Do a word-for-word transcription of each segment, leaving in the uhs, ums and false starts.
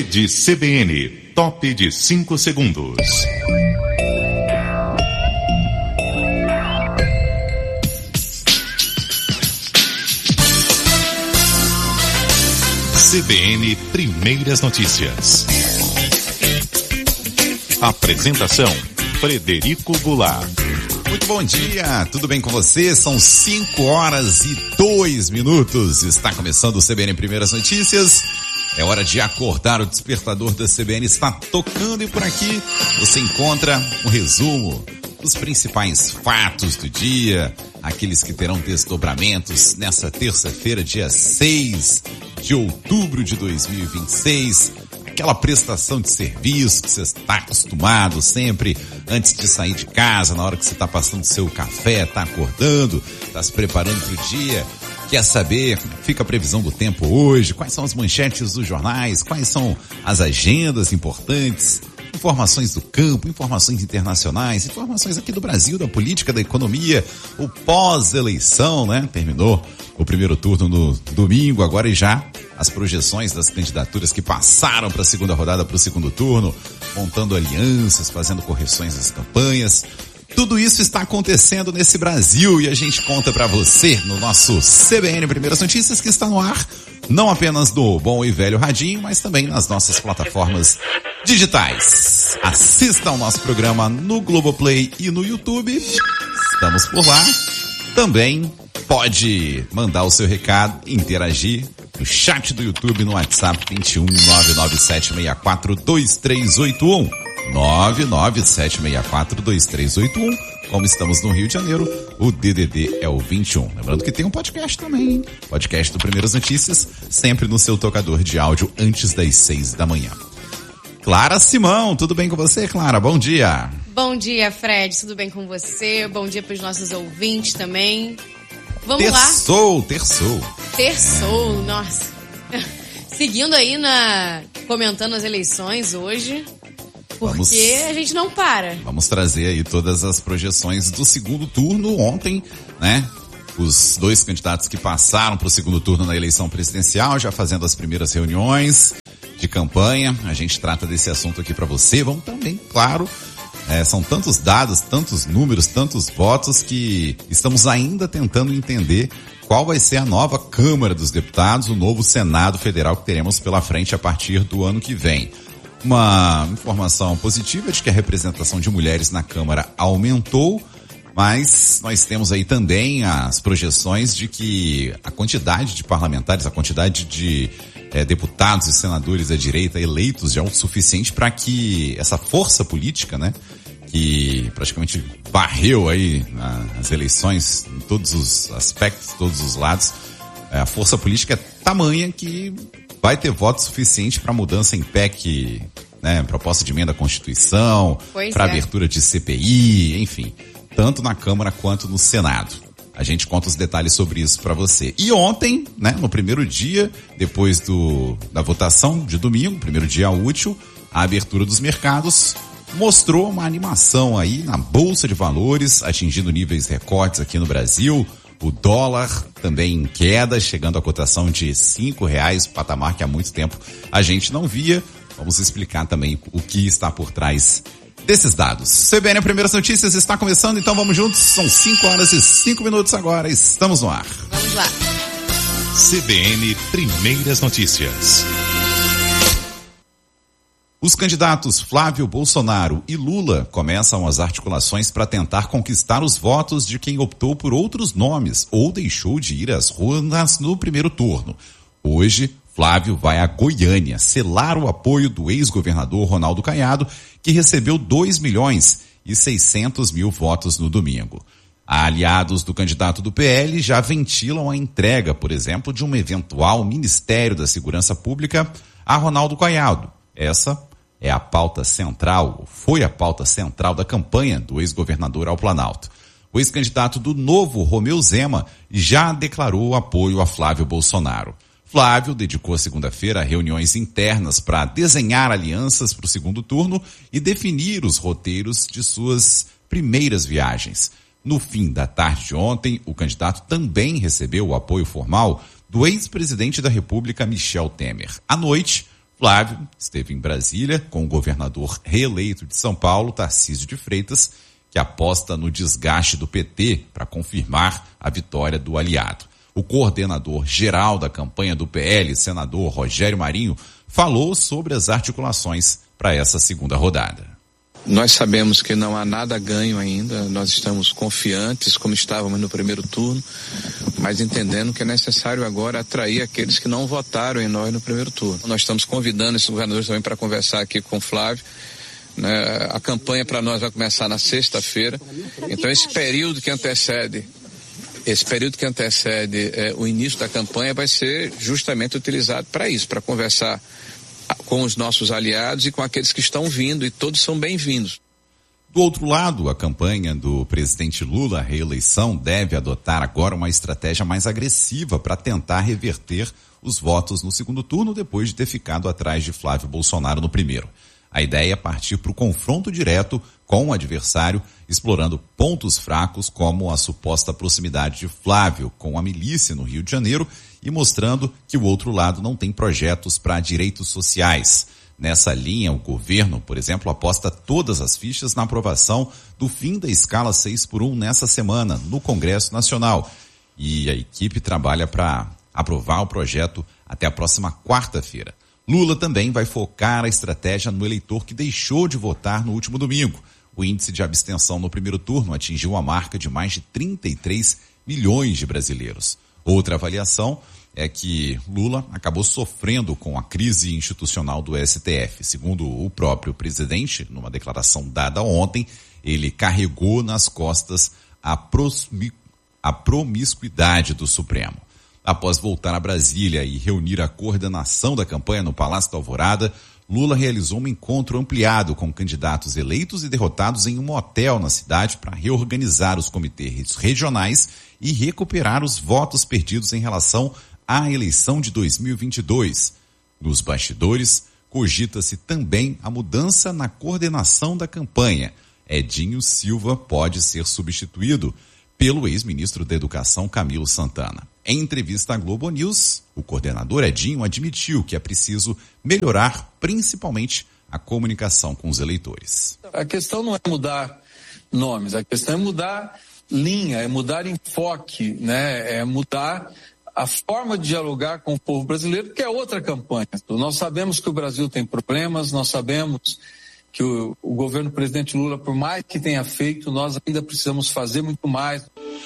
De C B N, top de cinco segundos. C B N Primeiras Notícias. Apresentação: Frederico Goulart. Muito bom dia, tudo bem com você? São cinco horas e dois minutos. Está começando o C B N Primeiras Notícias. É hora de acordar, o despertador da C B N está tocando e por aqui você encontra um resumo dos principais fatos do dia, aqueles que terão desdobramentos nessa terça-feira, dia seis de outubro de dois mil e vinte e seis. Aquela prestação de serviço que você está acostumado sempre antes de sair de casa, na hora que você está passando seu café, está acordando, está se preparando para o dia. Quer saber como fica a previsão do tempo hoje? Quais são as manchetes dos jornais? Quais são as agendas importantes? Informações do campo, informações internacionais, informações aqui do Brasil, da política, da economia, o pós-eleição, né? Terminou o primeiro turno no domingo, agora e já as projeções das candidaturas que passaram para a segunda rodada, para o segundo turno, montando alianças, fazendo correções das campanhas. Tudo isso está acontecendo nesse Brasil e a gente conta para você no nosso C B N Primeiras Notícias, que está no ar, não apenas no bom e velho radinho, mas também nas nossas plataformas digitais. Assista ao nosso programa no Globoplay e no YouTube. Estamos por lá. Também pode mandar o seu recado, interagir no chat do YouTube, no WhatsApp vinte e um, nove nove sete seis quatro, dois três oito um. nove nove sete seis quatro, dois três oito um. Como estamos no Rio de Janeiro, o D D D é o vinte e um. Lembrando que tem um podcast também, hein? Podcast do Primeiras Notícias, sempre no seu tocador de áudio antes das seis da manhã. Clara Simão, tudo bem com você, Clara? Bom dia. Bom dia, Fred, tudo bem com você? Bom dia para os nossos ouvintes também. Vamos terçou, lá. Terçou, terçou. É. Nossa. Seguindo aí na... comentando as eleições hoje... Porque vamos, a gente não para. Vamos trazer aí todas as projeções do segundo turno ontem, né? Os dois candidatos que passaram para o segundo turno na eleição presidencial, já fazendo as primeiras reuniões de campanha. A gente trata desse assunto aqui para você. Vamos também, claro, é, são tantos dados, tantos números, tantos votos que estamos ainda tentando entender qual vai ser a nova Câmara dos Deputados, o novo Senado Federal que teremos pela frente a partir do ano que vem. Uma informação positiva de que a representação de mulheres na Câmara aumentou, mas nós temos aí também as projeções de que a quantidade de parlamentares, a quantidade de é, deputados e senadores da direita eleitos já é o suficiente para que essa força política, né, que praticamente varreu aí as eleições em todos os aspectos, todos os lados, a força política é tamanha que vai ter voto suficiente para mudança em P E C, né, proposta de emenda à Constituição, para é. abertura de C P I, enfim, tanto na Câmara quanto no Senado. A gente conta os detalhes sobre isso para você. E ontem, né, no primeiro dia, depois do, da votação de domingo, primeiro dia útil, a abertura dos mercados mostrou uma animação aí na Bolsa de Valores, atingindo níveis recordes aqui no Brasil. O dólar também em queda, chegando à cotação de cinco reais, patamar que há muito tempo a gente não via. Vamos explicar também o que está por trás desses dados. C B N Primeiras Notícias está começando, então vamos juntos. São cinco horas e cinco minutos agora, estamos no ar. Vamos lá. C B N Primeiras Notícias. Os candidatos Flávio Bolsonaro e Lula começam as articulações para tentar conquistar os votos de quem optou por outros nomes ou deixou de ir às urnas no primeiro turno. Hoje, Flávio vai a Goiânia selar o apoio do ex-governador Ronaldo Caiado, que recebeu dois milhões e seiscentos mil votos no domingo. Aliados do candidato do P L já ventilam a entrega, por exemplo, de um eventual Ministério da Segurança Pública a Ronaldo Caiado. Essa é a pauta central, foi a pauta central da campanha do ex-governador ao Planalto. O ex-candidato do Novo, Romeu Zema, já declarou apoio a Flávio Bolsonaro. Flávio dedicou a segunda-feira a reuniões internas para desenhar alianças para o segundo turno e definir os roteiros de suas primeiras viagens. No fim da tarde de ontem, o candidato também recebeu o apoio formal do ex-presidente da República, Michel Temer. À noite, Flávio esteve em Brasília com o governador reeleito de São Paulo, Tarcísio de Freitas, que aposta no desgaste do P T para confirmar a vitória do aliado. O coordenador geral da campanha do P L, senador Rogério Marinho, falou sobre as articulações para essa segunda rodada. Nós sabemos que não há nada ganho ainda, nós estamos confiantes como estávamos no primeiro turno, mas entendendo que é necessário agora atrair aqueles que não votaram em nós no primeiro turno. Nós estamos convidando esses governadores também para conversar aqui com o Flávio. Né? A campanha para nós vai começar na sexta-feira, então esse período que antecede, esse período que antecede é, o início da campanha vai ser justamente utilizado para isso, para conversar com os nossos aliados e com aqueles que estão vindo, e todos são bem-vindos. Do outro lado, a campanha do presidente Lula à reeleição deve adotar agora uma estratégia mais agressiva para tentar reverter os votos no segundo turno, depois de ter ficado atrás de Flávio Bolsonaro no primeiro. A ideia é partir para o confronto direto com o adversário, explorando pontos fracos como a suposta proximidade de Flávio com a milícia no Rio de Janeiro e mostrando que o outro lado não tem projetos para direitos sociais. Nessa linha, o governo, por exemplo, aposta todas as fichas na aprovação do fim da escala seis por um nessa semana, no Congresso Nacional. E a equipe trabalha para aprovar o projeto até a próxima quarta-feira. Lula também vai focar a estratégia no eleitor que deixou de votar no último domingo. O índice de abstenção no primeiro turno atingiu a marca de mais de trinta e três milhões de brasileiros. Outra avaliação é que Lula acabou sofrendo com a crise institucional do S T F. Segundo o próprio presidente, numa declaração dada ontem, ele carregou nas costas a, prosmi- a promiscuidade do Supremo. Após voltar a Brasília e reunir a coordenação da campanha no Palácio da Alvorada, Lula realizou um encontro ampliado com candidatos eleitos e derrotados em um hotel na cidade para reorganizar os comitês regionais e recuperar os votos perdidos em relação à eleição de dois mil e vinte e dois. Nos bastidores, cogita-se também a mudança na coordenação da campanha. Edinho Silva pode ser substituído pelo ex-ministro da Educação, Camilo Santana. Em entrevista à Globo News, o coordenador Edinho admitiu que é preciso melhorar principalmente a comunicação com os eleitores. A questão não é mudar nomes, a questão é mudar linha, é mudar enfoque, né? É mudar a forma de dialogar com o povo brasileiro, que é outra campanha. Nós sabemos que o Brasil tem problemas, nós sabemos que o, o governo do presidente Lula, por mais que tenha feito, nós ainda precisamos fazer muito mais.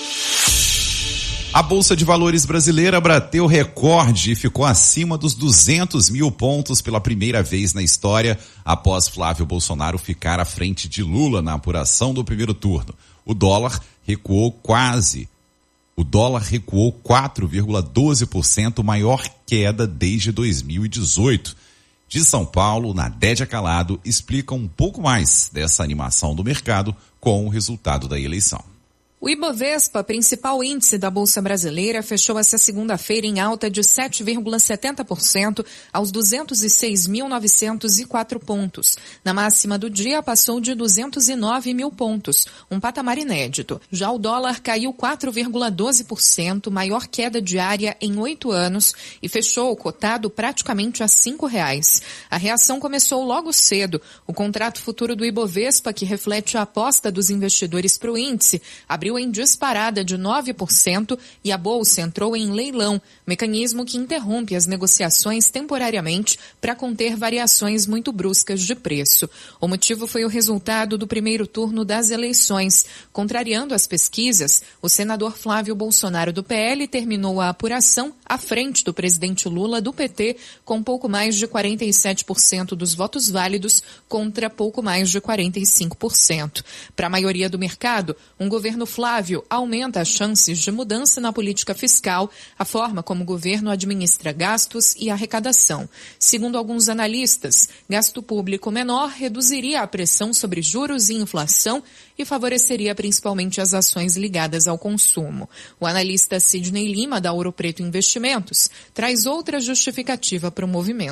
A Bolsa de Valores brasileira bateu recorde e ficou acima dos duzentos mil pontos pela primeira vez na história, após Flávio Bolsonaro ficar à frente de Lula na apuração do primeiro turno. O dólar recuou quase, o dólar recuou quatro vírgula doze por cento, maior queda desde dois mil e dezoito. De São Paulo, Nadédia Calado explica um pouco mais dessa animação do mercado com o resultado da eleição. O Ibovespa, principal índice da Bolsa Brasileira, fechou essa segunda-feira em alta de sete vírgula setenta por cento aos duzentos e seis mil novecentos e quatro pontos. Na máxima do dia, passou de duzentos e nove mil pontos, um patamar inédito. Já o dólar caiu quatro vírgula doze por cento, maior queda diária em oito anos, e fechou cotado praticamente a cinco reais. A reação começou logo cedo. O contrato futuro do Ibovespa, que reflete a aposta dos investidores para o índice, abriu em disparada de nove por cento e a bolsa entrou em leilão, mecanismo que interrompe as negociações temporariamente para conter variações muito bruscas de preço. O motivo foi o resultado do primeiro turno das eleições. Contrariando as pesquisas, o senador Flávio Bolsonaro do P L terminou a apuração à frente do presidente Lula do P T, com pouco mais de quarenta e sete por cento dos votos válidos contra pouco mais de quarenta e cinco por cento. Para a maioria do mercado, um governo Flávio aumenta as chances de mudança na política fiscal, a forma como o governo administra gastos e arrecadação. Segundo alguns analistas, gasto público menor reduziria a pressão sobre juros e inflação e favoreceria principalmente as ações ligadas ao consumo. O analista Sidney Lima, da Ouro Preto Investimentos, traz outra justificativa para o movimento.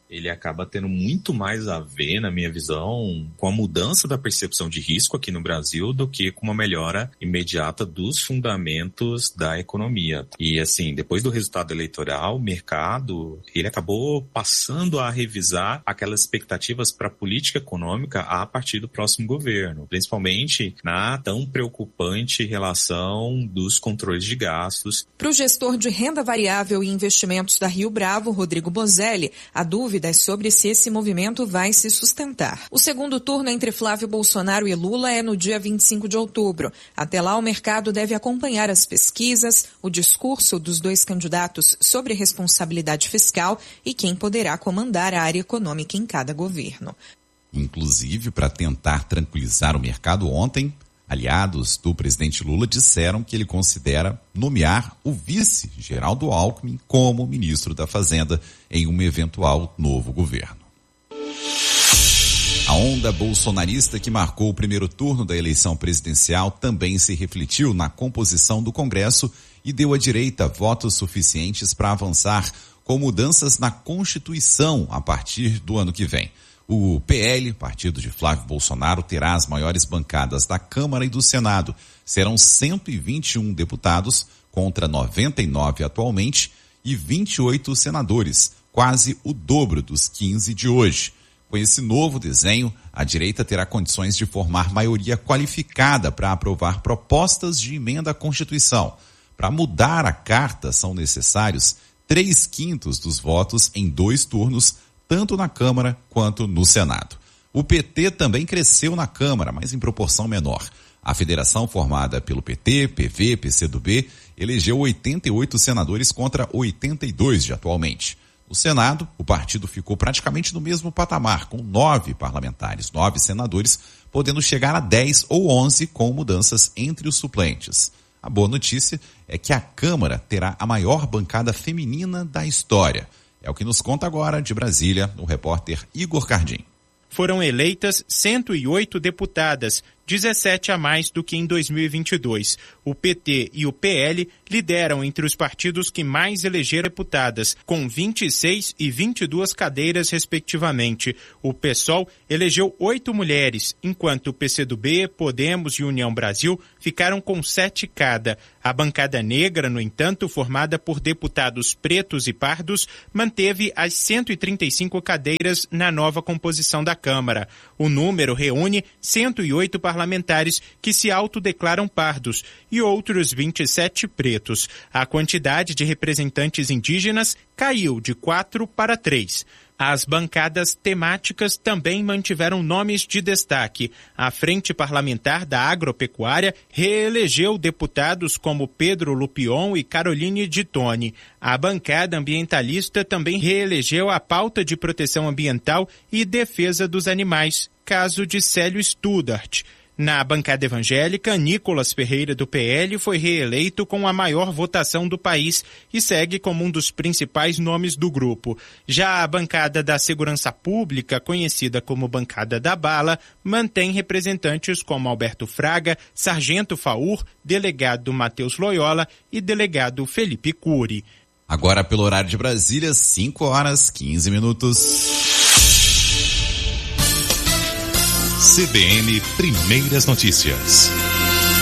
ele acaba tendo muito mais a ver, na minha visão, com a mudança da percepção de risco aqui no Brasil do que com uma melhora imediata dos fundamentos da economia. E assim, depois do resultado eleitoral, o mercado, ele acabou passando a revisar aquelas expectativas para a política econômica a partir do próximo governo, principalmente na tão preocupante relação dos controles de gastos. Para o gestor de renda variável e investimentos da Rio Bravo, Rodrigo Bozelli, a dúvida é sobre se esse movimento vai se sustentar. O segundo turno entre Flávio Bolsonaro e Lula é no dia vinte e cinco de outubro. Até lá, o mercado deve acompanhar as pesquisas, o discurso dos dois candidatos sobre responsabilidade fiscal e quem poderá comandar a área econômica em cada governo. Inclusive, para tentar tranquilizar o mercado ontem, aliados do presidente Lula disseram que ele considera nomear o vice Geraldo Alckmin como ministro da Fazenda em um eventual novo governo. A onda bolsonarista que marcou o primeiro turno da eleição presidencial também se refletiu na composição do Congresso e deu à direita votos suficientes para avançar com mudanças na Constituição a partir do ano que vem. O P L, partido de Flávio Bolsonaro, terá as maiores bancadas da Câmara e do Senado. Serão cento e vinte e um deputados contra noventa e nove atualmente e vinte e oito senadores, quase o dobro dos quinze de hoje. Com esse novo desenho, a direita terá condições de formar maioria qualificada para aprovar propostas de emenda à Constituição. Para mudar a carta, são necessários três quintos dos votos em dois turnos, tanto na Câmara quanto no Senado. O P T também cresceu na Câmara, mas em proporção menor. A federação formada pelo P T, P V, P C do B, elegeu oitenta e oito senadores contra oitenta e dois de atualmente. No Senado, o partido ficou praticamente no mesmo patamar, com nove parlamentares, nove senadores, podendo chegar a dez ou onze com mudanças entre os suplentes. A boa notícia é que a Câmara terá a maior bancada feminina da história. É o que nos conta agora, de Brasília, o repórter Igor Cardim. Foram eleitas cento e oito deputadas, dezessete a mais do que em dois mil e vinte e dois. O P T e o P L lideram entre os partidos que mais elegeram deputadas, com vinte e seis e vinte e duas cadeiras, respectivamente. O PSOL elegeu oito mulheres, enquanto o P C do B, Podemos e União Brasil ficaram com sete cada. A bancada negra, no entanto, formada por deputados pretos e pardos, manteve as cento e trinta e cinco cadeiras na nova composição da Câmara. O número reúne cento e oito parlamentares que se autodeclaram pardos e outros vinte e sete pretos. A quantidade de representantes indígenas caiu de quatro para três. As bancadas temáticas também mantiveram nomes de destaque. A Frente Parlamentar da Agropecuária reelegeu deputados como Pedro Lupion e Caroline de Tone. A bancada ambientalista também reelegeu a pauta de proteção ambiental e defesa dos animais, caso de Célio Studart. Na bancada evangélica, Nicolas Ferreira, do P L, foi reeleito com a maior votação do país e segue como um dos principais nomes do grupo. Já a bancada da Segurança Pública, conhecida como Bancada da Bala, mantém representantes como Alberto Fraga, Sargento Faur, delegado Matheus Loyola e delegado Felipe Cury. Agora, pelo horário de Brasília, cinco horas, quinze minutos. C B N Primeiras Notícias.